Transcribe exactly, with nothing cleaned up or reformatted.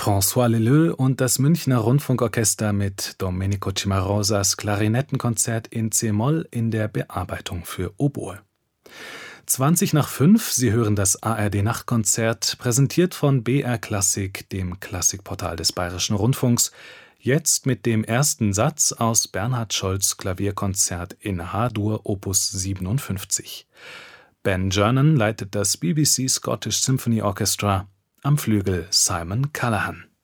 François Leleux und das Münchner Rundfunkorchester mit Domenico Cimarosas Klarinettenkonzert in c-Moll in der Bearbeitung für Oboe. zwanzig nach fünf, Sie hören das A R D-Nachtkonzert, präsentiert von B R Klassik, dem Klassikportal des Bayerischen Rundfunks, jetzt mit dem ersten Satz aus Bernhard Scholz' Klavierkonzert in H-Dur Opus siebenundfünfzig. Ben Gernon leitet das B B C Scottish Symphony Orchestra, am Flügel Simon Callaghan.